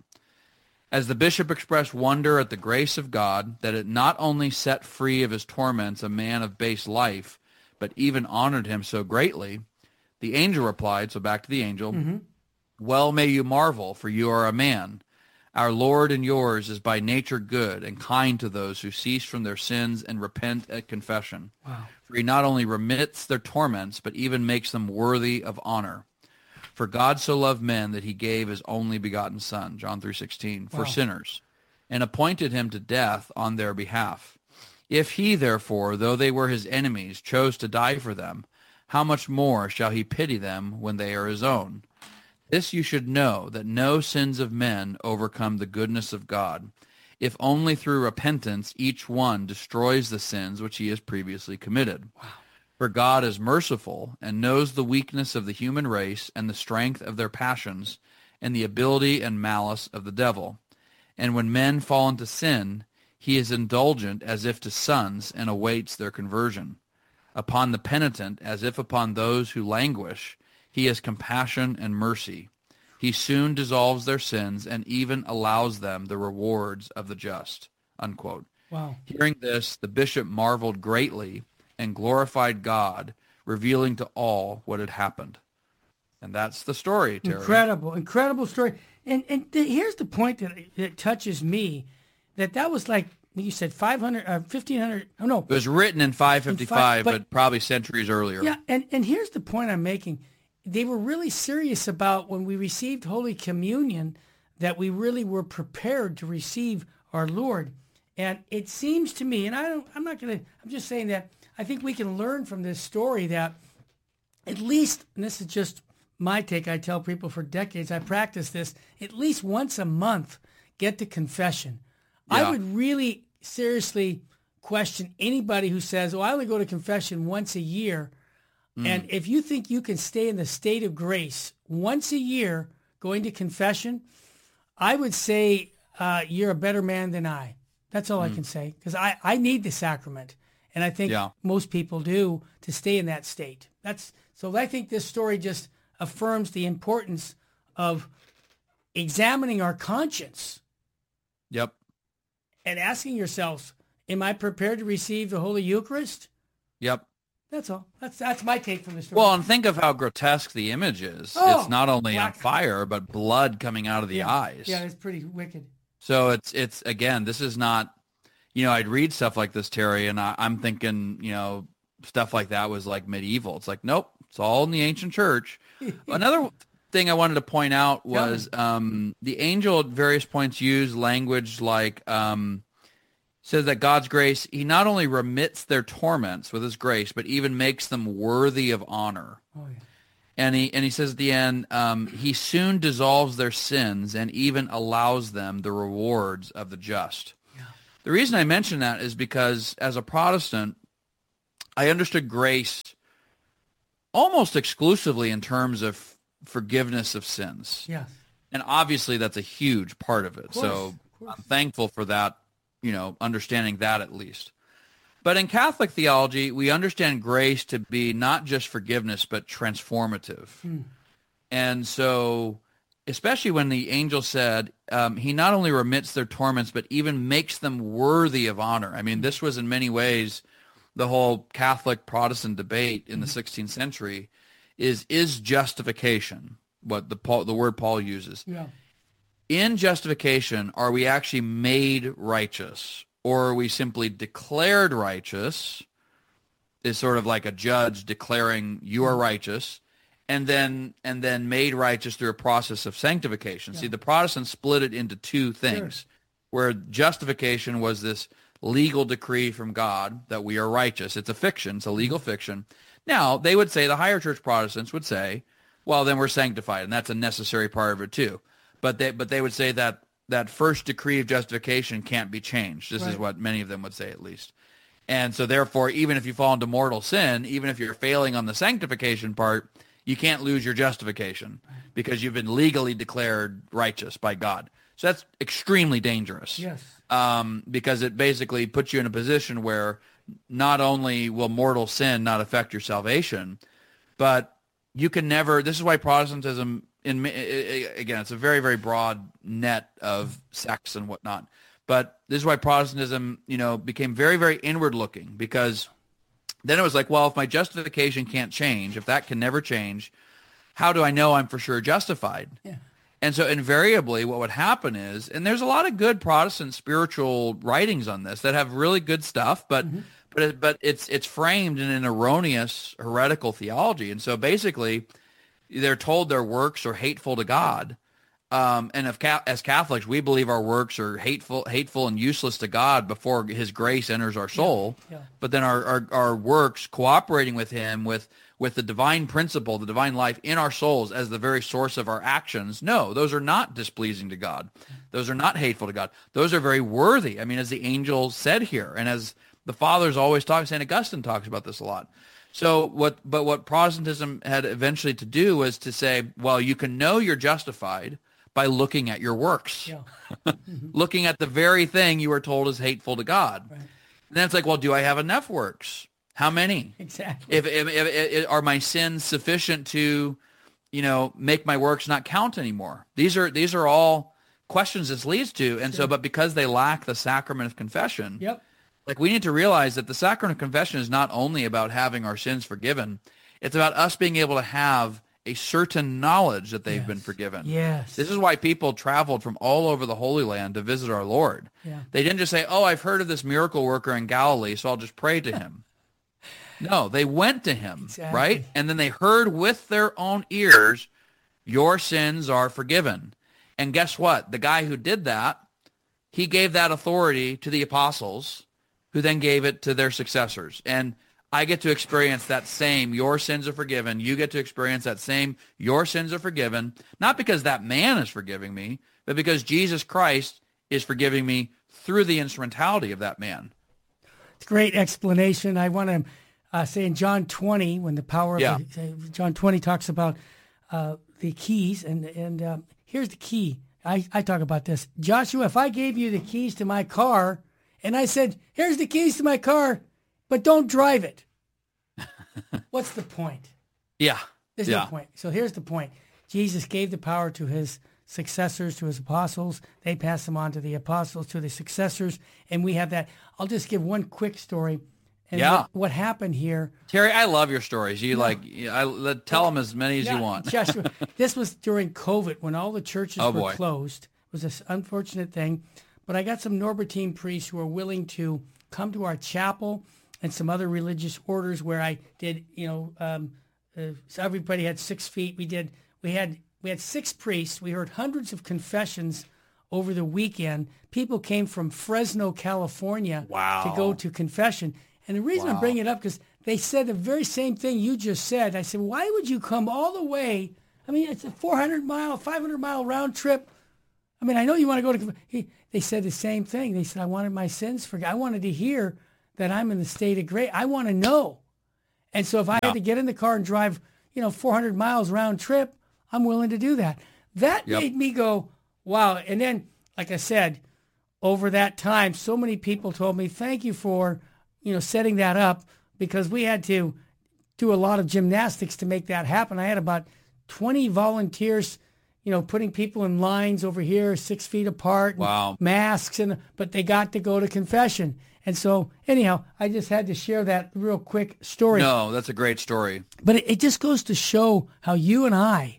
[SPEAKER 2] As the bishop expressed wonder at the grace of God, that it not only set free of his torments a man of base life, but even honored him so greatly, the angel replied, so back to the angel, mm-hmm. "Well may you marvel, for you are a man. Our Lord and yours is by nature good and kind to those who cease from their sins and repent at confession.
[SPEAKER 1] Wow.
[SPEAKER 2] For he not only remits their torments, but even makes them worthy of honor. For God so loved men that he gave his only begotten Son," John three sixteen, "for wow. sinners, and appointed him to death on their behalf. If he, therefore, though they were his enemies, chose to die for them, how much more shall he pity them when they are his own? This you should know, that no sins of men overcome the goodness of God, if only through repentance each one destroys the sins which he has previously committed.
[SPEAKER 1] Wow.
[SPEAKER 2] For God is merciful and knows the weakness of the human race and the strength of their passions and the ability and malice of the devil. And when men fall into sin, he is indulgent as if to sons and awaits their conversion. Upon the penitent, as if upon those who languish, he has compassion and mercy. He soon dissolves their sins and even allows them the rewards of the just." Unquote.
[SPEAKER 1] Wow.
[SPEAKER 2] Hearing this, the bishop marveled greatly and glorified God, revealing to all what had happened. And that's the story, Terry.
[SPEAKER 1] Incredible, incredible story. And and th- here's the point that, that touches me, that that was like, you said five hundred, uh, fifteen hundred, oh no.
[SPEAKER 2] It was written in five fifty-five,
[SPEAKER 1] in five, but,
[SPEAKER 2] but probably centuries earlier.
[SPEAKER 1] Yeah, and, and here's the point I'm making. They were really serious about when we received Holy Communion, that we really were prepared to receive our Lord. And it seems to me, and I don't, I'm not going to, I'm just saying that I think we can learn from this story that at least, and this is just my take, I tell people for decades, I practice this, at least once a month, get to confession. Yeah. I would really seriously question anybody who says, oh, I only go to confession once a year. Mm. And if you think you can stay in the state of grace once a year going to confession, I would say uh, you're a better man than I. That's all mm. I can say, because I, I need the sacrament. And I think
[SPEAKER 2] yeah.
[SPEAKER 1] most people do, to stay in that state. That's so I think this story just affirms the importance of examining our conscience.
[SPEAKER 2] Yep.
[SPEAKER 1] And asking yourselves, am I prepared to receive the Holy Eucharist?
[SPEAKER 2] Yep.
[SPEAKER 1] That's all. That's that's my take from the story.
[SPEAKER 2] Well, and think of how grotesque the image is.
[SPEAKER 1] Oh,
[SPEAKER 2] it's not only
[SPEAKER 1] black.
[SPEAKER 2] on fire, but blood coming out of the
[SPEAKER 1] yeah.
[SPEAKER 2] eyes.
[SPEAKER 1] Yeah, it's pretty wicked.
[SPEAKER 2] So it's, it's again, this is not, you know, I'd read stuff like this, Terry, and I, I'm thinking, you know, stuff like that was like medieval. It's like, nope, it's all in the ancient church. Another thing I wanted to point out was um, the angel at various points used language like, um, says that God's grace, he not only remits their torments with his grace, but even makes them worthy of honor.
[SPEAKER 1] Oh, yeah.
[SPEAKER 2] And he and he says at the end, um, he soon dissolves their sins and even allows them the rewards of the just. Yeah. The reason I mention that is because as a Protestant, I understood grace almost exclusively in terms of forgiveness of sins.
[SPEAKER 1] Yes.
[SPEAKER 2] And obviously that's a huge part of it.
[SPEAKER 1] Of course,
[SPEAKER 2] so
[SPEAKER 1] of course.
[SPEAKER 2] I'm thankful for that, you know, understanding that at least. But in Catholic theology, we understand grace to be not just forgiveness, but transformative. Hmm. And so, especially when the angel said, um, he not only remits their torments, but even makes them worthy of honor. I mean, this was in many ways the whole Catholic Protestant debate in the sixteenth century is, is justification, what the Paul, the word Paul uses.
[SPEAKER 1] Yeah.
[SPEAKER 2] In justification, are we actually made righteous? Or are we simply declared righteous, is sort of like a judge declaring you are righteous, and then and then made righteous through a process of sanctification. Yeah. See, the Protestants split it into two things, sure. where justification was this legal decree from God that we are righteous. It's a fiction. It's a legal fiction. Now, they would say, the higher church Protestants would say, well, then we're sanctified, and that's a necessary part of it too. But they, but they would say that that first decree of justification can't be changed. This right. is what many of them would say, at least. And so therefore, even if you fall into mortal sin, even if you're failing on the sanctification part, you can't lose your justification because you've been legally declared righteous by God. So that's extremely dangerous.
[SPEAKER 1] Yes.
[SPEAKER 2] Um, because it basically puts you in a position where not only will mortal sin not affect your salvation, but you can never, this is why Protestantism, in again, it's a very, very broad net of sects and whatnot. But this is why Protestantism, you know, became very, very inward looking, because then it was like, well, if my justification can't change, if that can never change, how do I know I'm for sure justified? Yeah. And so invariably what would happen is, and there's a lot of good Protestant spiritual writings on this that have really good stuff, but mm-hmm. but it, but it's it's framed in an erroneous heretical theology. And so basically they're told their works are hateful to God. Um, and if as Catholics, we believe our works are hateful, hateful and useless to God before his grace enters our soul. Yeah, yeah. But then our, our, our works cooperating with him, with, with the divine principle, the divine life in our souls as the very source of our actions. No, those are not displeasing to God. Those are not hateful to God. Those are very worthy. I mean, as the angel said here, and as the fathers always talk, Saint Augustine talks about this a lot. So what, but what Protestantism had eventually to do was to say, well, you can know you're justified by looking at your works, yeah. mm-hmm. looking at the very thing you were told is hateful to God. Right. And then it's like, well, do I have enough works? How many?
[SPEAKER 1] Exactly.
[SPEAKER 2] If, if, if, if are my sins sufficient to, you know, make my works not count anymore? These are these are all questions this leads to, and sure. so, but because they lack the sacrament of confession,
[SPEAKER 1] yep.
[SPEAKER 2] like we need to realize that the sacrament of confession is not only about having our sins forgiven; it's about us being able to have a certain knowledge that they've
[SPEAKER 1] yes.
[SPEAKER 2] been forgiven.
[SPEAKER 1] Yes.
[SPEAKER 2] This is why people traveled from all over the Holy Land to visit our Lord. Yeah. They didn't just say, oh, I've heard of this miracle worker in Galilee, so I'll just pray to him. No, they went to him, exactly. right? And then they heard with their own ears, your sins are forgiven. And guess what? The guy who did that, he gave that authority to the apostles, who then gave it to their successors. And I get to experience that same, your sins are forgiven. You get to experience that same, your sins are forgiven, not because that man is forgiving me, but because Jesus Christ is forgiving me through the instrumentality of that man.
[SPEAKER 1] It's a great explanation. I want to uh, say in John twenty, when the power of
[SPEAKER 2] yeah.
[SPEAKER 1] the, John twenty talks about uh, the keys, and, and um, here's the key. I, I talk about this. Joshua, if I gave you the keys to my car, and I said, here's the keys to my car, but don't drive it. What's the point?
[SPEAKER 2] Yeah.
[SPEAKER 1] There's
[SPEAKER 2] yeah.
[SPEAKER 1] no point. So here's the point. Jesus gave the power to his successors, to his apostles. They passed them on to the apostles, to the successors, and we have that. I'll just give one quick story. And
[SPEAKER 2] yeah.
[SPEAKER 1] what, what happened here.
[SPEAKER 2] Terry, I love your stories. You no. like, I let, tell them as many as
[SPEAKER 1] yeah,
[SPEAKER 2] you want.
[SPEAKER 1] Joshua, this was during COVID when all the churches
[SPEAKER 2] oh,
[SPEAKER 1] were
[SPEAKER 2] boy.
[SPEAKER 1] closed. It was an unfortunate thing. But I got some Norbertine priests who are willing to come to our chapel and some other religious orders where I did, you know, um, uh, so everybody had six feet. We did, we had, we had six priests. We heard hundreds of confessions over the weekend. People came from Fresno, California
[SPEAKER 2] Wow.
[SPEAKER 1] to go to confession. And the reason
[SPEAKER 2] Wow.
[SPEAKER 1] I'm bringing it up, because they said the very same thing you just said. I said, why would you come all the way? I mean, it's a four hundred mile, five hundred mile round trip. I mean, I know you want to go to, he, they said the same thing. They said, I wanted my sins forgiven. I wanted to hear that I'm in the state of grace. I want to know. And so if I
[SPEAKER 2] Yeah.
[SPEAKER 1] had to get in the car and drive, you know, four hundred miles round trip, I'm willing to do that. That
[SPEAKER 2] Yep.
[SPEAKER 1] made me go, wow. And then, like I said, over that time, so many people told me, thank you for, you know, setting that up, because we had to do a lot of gymnastics to make that happen. I had about twenty volunteers, you know, putting people in lines over here, six feet apart, and
[SPEAKER 2] Wow.
[SPEAKER 1] masks, and but they got to go to confession. And so, anyhow, I just had to share that real quick story.
[SPEAKER 2] No, that's a great story.
[SPEAKER 1] But it, it just goes to show how you and I,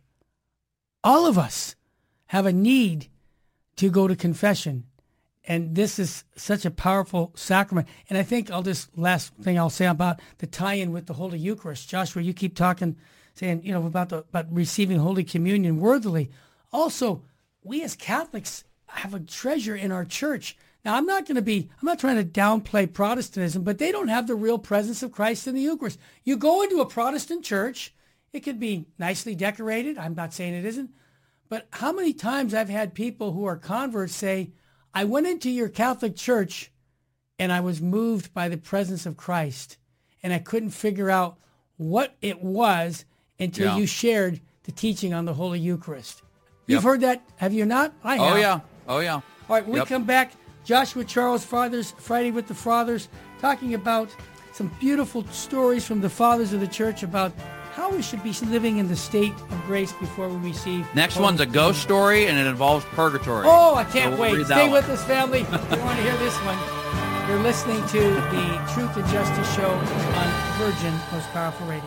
[SPEAKER 1] all of us, have a need to go to confession. And this is such a powerful sacrament. And I think I'll just, last thing I'll say about the tie-in with the Holy Eucharist. Joshua, you keep talking, saying, you know, about the about receiving Holy Communion worthily. Also, we as Catholics have a treasure in our church. Now, I'm not going to be, I'm not trying to downplay Protestantism, but they don't have the real presence of Christ in the Eucharist. You go into a Protestant church, it could be nicely decorated. I'm not saying it isn't. But how many times I've had people who are converts say, I went into your Catholic church and I was moved by the presence of Christ, and I couldn't figure out what it was until
[SPEAKER 2] Yeah.
[SPEAKER 1] you shared the teaching on the Holy Eucharist. You've
[SPEAKER 2] Yep.
[SPEAKER 1] heard that, have you not? I have.
[SPEAKER 2] Oh, yeah. Oh, yeah.
[SPEAKER 1] All right, when
[SPEAKER 2] Yep.
[SPEAKER 1] we come back, Joshua Charles, Fathers, Friday with the Fathers, talking about some beautiful stories from the fathers of the church about how we should be living in the state of grace before we receive.
[SPEAKER 2] Next
[SPEAKER 1] Holy
[SPEAKER 2] one's a ghost story, and it involves purgatory.
[SPEAKER 1] Oh, I can't
[SPEAKER 2] So we'll
[SPEAKER 1] wait.
[SPEAKER 2] read that
[SPEAKER 1] Stay
[SPEAKER 2] one.
[SPEAKER 1] with us, family. You want to hear this one. You're listening to the Truth and Justice Show on Virgin Most Powerful Radio.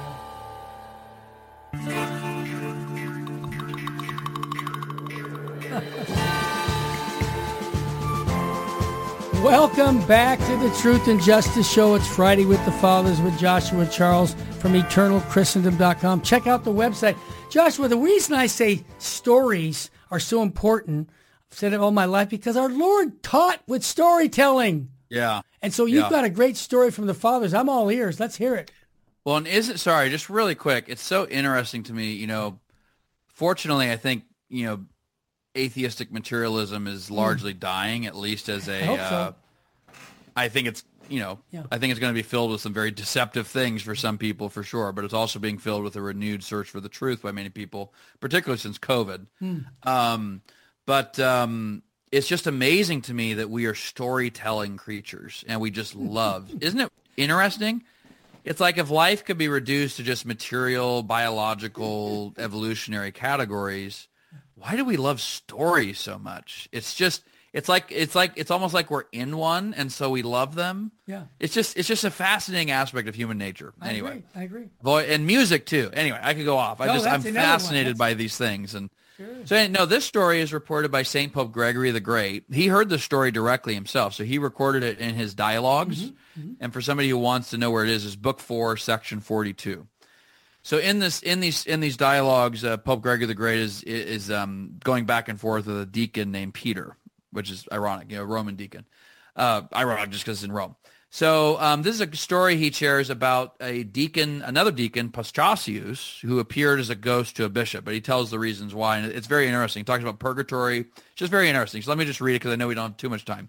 [SPEAKER 1] Welcome back to the Truth and Justice Show. It's Friday with the Fathers with Joshua Charles from eternal christendom dot com. Check out the website. Joshua, the reason I say stories are so important, I've said it all my life, because our Lord taught with storytelling.
[SPEAKER 2] Yeah.
[SPEAKER 1] And so you've
[SPEAKER 2] Yeah.
[SPEAKER 1] got a great story from the Fathers. I'm all ears. Let's hear it.
[SPEAKER 2] Well, and is it, sorry, just really quick. It's so interesting to me, you know, fortunately, I think, you know, atheistic materialism is largely dying, at least as a,
[SPEAKER 1] I hope so.
[SPEAKER 2] uh, I think it's, you know,
[SPEAKER 1] Yeah.
[SPEAKER 2] I think it's going to be filled with some very deceptive things for some people for sure, but it's also being filled with a renewed search for the truth by many people, particularly since COVID.
[SPEAKER 1] Hmm.
[SPEAKER 2] Um, but um, it's just amazing to me that we are storytelling creatures and we just love. Isn't it interesting? It's like if life could be reduced to just material, biological, evolutionary categories, why do we love stories so much? It's just, it's like, it's like, it's almost like we're in one, and so we love them.
[SPEAKER 1] Yeah.
[SPEAKER 2] It's just, it's just a fascinating aspect of human nature.
[SPEAKER 1] I
[SPEAKER 2] Anyway,
[SPEAKER 1] agree. I agree.
[SPEAKER 2] Boy, and music too. Anyway, I could go off. I
[SPEAKER 1] No,
[SPEAKER 2] just, I'm
[SPEAKER 1] that's another one.
[SPEAKER 2] fascinated
[SPEAKER 1] That's-
[SPEAKER 2] by these things. And so, no, this story is reported by Saint Pope Gregory the Great. He heard the story directly himself, so he recorded it in his dialogues.
[SPEAKER 1] Mm-hmm.
[SPEAKER 2] And for somebody who wants to know where it is, is Book Four, Section forty-two. So in this, in these, in these dialogues, uh, Pope Gregory the Great is is um, going back and forth with a deacon named Peter, which is ironic, you know, Roman deacon. Uh, ironic just because it's in Rome. So um, this is a story he shares about a deacon, another deacon, Paschasius, who appeared as a ghost to a bishop, but he tells the reasons why, and it's very interesting. He talks about purgatory. It's just very interesting. So let me just read it because I know we don't have too much time.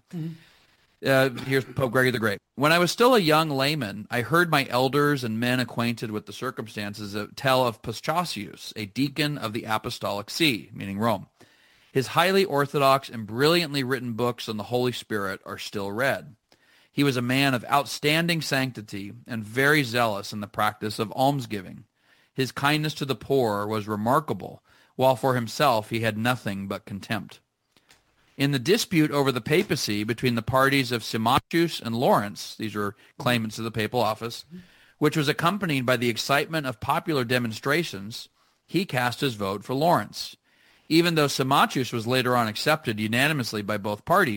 [SPEAKER 2] Uh, here's Pope Gregory the Great. When I was still a young layman, I heard my elders and men acquainted with the circumstances tell of Paschasius, a deacon of the Apostolic See, meaning Rome. His highly orthodox and brilliantly written books on the Holy Spirit are still read. He was a man of outstanding sanctity and very zealous in the practice of almsgiving. His kindness to the poor was remarkable, while for himself he had nothing but contempt. In the dispute over the papacy between the parties of Symmachus and Lawrence, these were claimants to the papal office, which was accompanied by the excitement of popular demonstrations, he cast his vote for Lawrence. Even though Symmachus was later on accepted unanimously by both parties,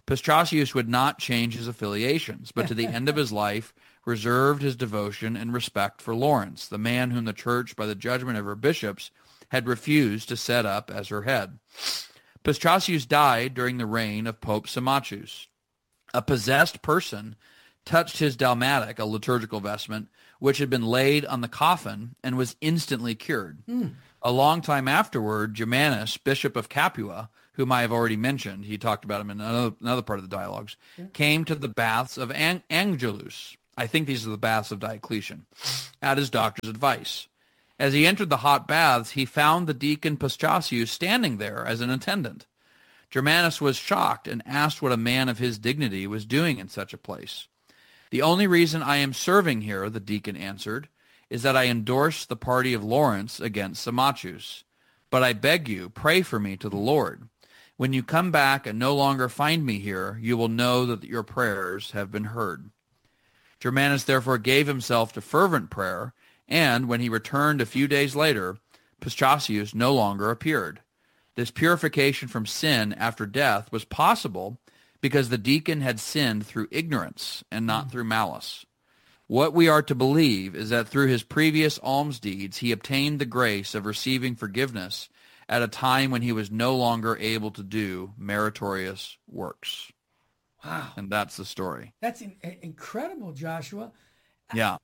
[SPEAKER 2] Pastrasius would not change his affiliations, but to the end of his life reserved his devotion and respect for Lawrence, the man whom the church, by the judgment of her bishops, had refused to set up as her head. Pastrasius died during the reign of Pope Symmachus. A possessed person touched his dalmatic, a liturgical vestment, which had been laid on the coffin and was instantly cured. Mm. A long time afterward, Germanus, bishop of Capua, whom I have already mentioned, he talked about him in another, another part of the dialogues, yeah. came to the baths of Ang- Angelus. I think these are the baths of Diocletian, at his doctor's advice. As he entered the hot baths, he found the deacon Pastrasius standing there as an attendant. Germanus was shocked and asked what a man of his dignity was doing in such a place. The only reason I am serving here, the deacon answered, is that I endorse the party of Lawrence against Symmachus. But I beg you, pray for me to the Lord. When you come back and no longer find me here, you will know that your prayers have been heard. Germanus therefore gave himself to fervent prayer, and when he returned a few days later, Pastrasius no longer appeared. This purification from sin after death was possible because the deacon had sinned through ignorance and not through malice. What we are to believe is that through his previous alms deeds, he obtained the grace of receiving forgiveness at a time when he was no longer able to do meritorious works.
[SPEAKER 1] Wow.
[SPEAKER 2] And that's the story.
[SPEAKER 1] That's in, incredible, Joshua.
[SPEAKER 2] Yeah.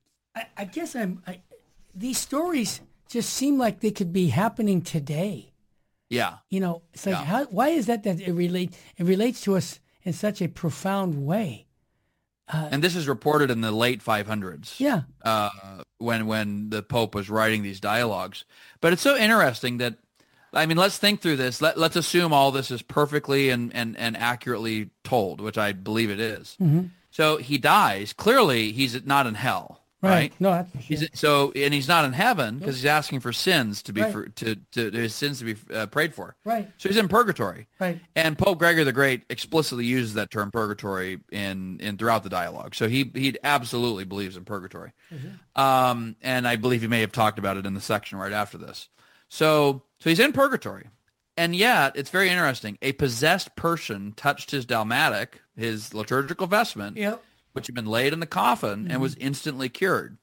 [SPEAKER 1] I, I guess I'm, I, these stories just seem like they could be happening today.
[SPEAKER 2] Yeah.
[SPEAKER 1] You know, it's like,
[SPEAKER 2] yeah.
[SPEAKER 1] how, why is that that it, relate, it relates to us in such a profound way?
[SPEAKER 2] Uh, and this is reported in the late five hundreds.
[SPEAKER 1] Yeah.
[SPEAKER 2] Uh, when, when the Pope was writing these dialogues. But it's so interesting that, I mean, let's think through this. Let, let's assume all this is perfectly and, and, and accurately told, which I believe it is. Mm-hmm. So he dies. Clearly, he's not in hell, right? right?
[SPEAKER 1] No, that's for sure.
[SPEAKER 2] He's, so, and he's not in heaven because
[SPEAKER 1] nope.
[SPEAKER 2] he's asking for sins to be
[SPEAKER 1] right.
[SPEAKER 2] for, to, to his sins to be uh, prayed for.
[SPEAKER 1] Right.
[SPEAKER 2] So he's in purgatory.
[SPEAKER 1] Right.
[SPEAKER 2] And Pope Gregory the Great explicitly uses that term purgatory in, in throughout the dialogue. So he he absolutely believes in purgatory. Mm-hmm. Um, and I believe he may have talked about it in the section right after this. So so he's in purgatory. And yet, it's very interesting. A possessed person touched his dalmatic, his liturgical vestment,
[SPEAKER 1] yep.
[SPEAKER 2] which had been laid in the coffin, mm-hmm. and was instantly cured.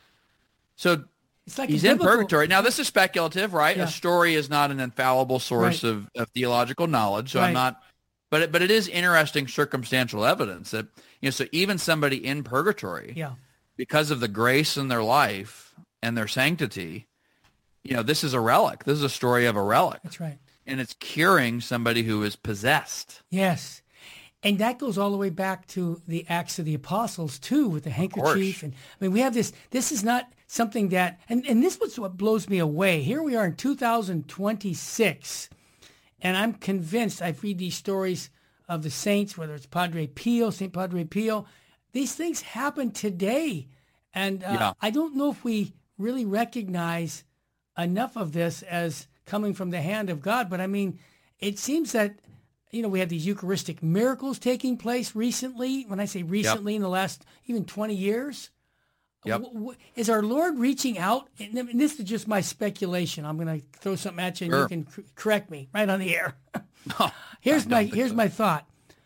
[SPEAKER 2] So
[SPEAKER 1] it's like
[SPEAKER 2] he's
[SPEAKER 1] biblical...
[SPEAKER 2] in purgatory. Now, this is speculative, right?
[SPEAKER 1] Yeah.
[SPEAKER 2] A story is not an infallible source
[SPEAKER 1] right.
[SPEAKER 2] of, of theological knowledge, so
[SPEAKER 1] right.
[SPEAKER 2] I'm not... But it, but it is interesting circumstantial evidence that, you know, so even somebody in purgatory,
[SPEAKER 1] yeah.
[SPEAKER 2] because of the grace in their life and their sanctity, you know, this is a relic. This is a story of a relic.
[SPEAKER 1] That's right.
[SPEAKER 2] And it's curing somebody who is possessed.
[SPEAKER 1] Yes. And that goes all the way back to the Acts of the Apostles, too, with the handkerchief. And I mean, we have this, this is not something that, and, and this was what blows me away. Here we are in two thousand twenty-six, and I'm convinced, I read these stories of the saints, whether it's Padre Pio, Saint Padre Pio, these things happen today. And uh, yeah. I don't know if we really recognize enough of this as coming from the hand of God. But I mean, it seems that, you know, we have these Eucharistic miracles taking place recently. When I say recently, yep. in the last even twenty years,
[SPEAKER 2] yep.
[SPEAKER 1] w- w- is our Lord reaching out? And this is just my speculation. I'm going to throw something at you, and
[SPEAKER 2] sure.
[SPEAKER 1] you can c- correct me right on the air. here's my here's so. my thought.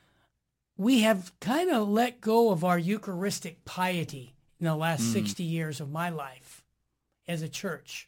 [SPEAKER 1] We have kind of let go of our Eucharistic piety in the last mm. sixty years of my life as a church.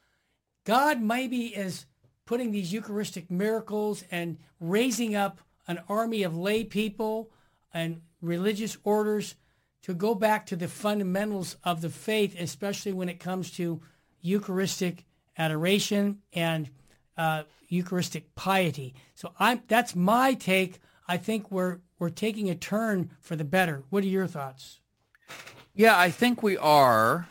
[SPEAKER 1] God maybe is putting these Eucharistic miracles and raising up an army of lay people and religious orders to go back to the fundamentals of the faith, especially when it comes to Eucharistic adoration and uh, Eucharistic piety. So I'm, that's my take. I think we're we're taking a turn for the better. What are your thoughts?
[SPEAKER 2] Yeah, I think we are.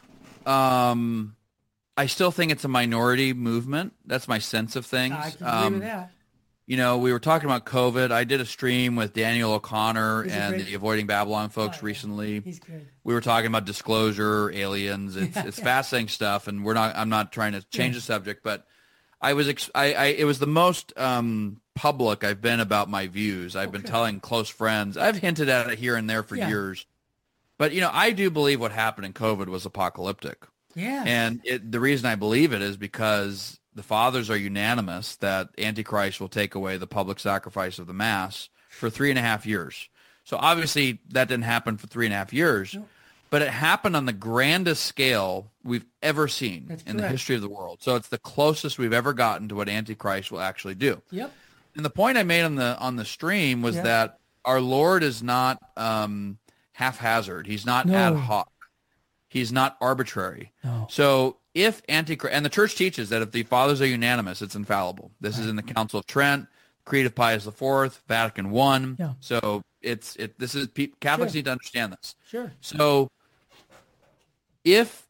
[SPEAKER 2] Um, I still think it's a minority movement. That's my sense of things.
[SPEAKER 1] I can agree
[SPEAKER 2] um,
[SPEAKER 1] with that.
[SPEAKER 2] You know, we were talking about COVID. I did a stream with Daniel O'Connor
[SPEAKER 1] He's
[SPEAKER 2] and the Avoiding Babylon folks
[SPEAKER 1] oh,
[SPEAKER 2] recently.
[SPEAKER 1] He's good.
[SPEAKER 2] We were talking about disclosure, aliens. It's
[SPEAKER 1] Yeah,
[SPEAKER 2] it's
[SPEAKER 1] yeah.
[SPEAKER 2] fascinating stuff, and we're not. I'm not trying to change
[SPEAKER 1] Yeah.
[SPEAKER 2] the subject, but I was. Ex- I, I. It was the most um, public I've been about my views. I've been
[SPEAKER 1] Okay.
[SPEAKER 2] telling close friends. I've hinted at it here and there for
[SPEAKER 1] Yeah.
[SPEAKER 2] years, but you know, I do believe what happened in COVID was apocalyptic.
[SPEAKER 1] Yeah.
[SPEAKER 2] And it, the reason I believe it is because the fathers are unanimous that Antichrist will take away the public sacrifice of the Mass for three and a half years. So obviously that didn't happen for three and a half years, no. but it happened on the grandest scale we've ever seen That's in correct. the history of the world. So it's the closest we've ever gotten to what Antichrist will actually do.
[SPEAKER 1] Yep.
[SPEAKER 2] And the point I made on the on the stream was yep. that our Lord is not um, haphazard. He's not no. ad hoc. He's not arbitrary.
[SPEAKER 1] No.
[SPEAKER 2] So if Antichrist, and the church teaches that if the fathers are unanimous, it's infallible. This right. is in the Council of Trent, Creed of Pius the Fourth, Vatican One.
[SPEAKER 1] Yeah.
[SPEAKER 2] So it's it. This is Catholics
[SPEAKER 1] sure.
[SPEAKER 2] need to understand this.
[SPEAKER 1] Sure.
[SPEAKER 2] So if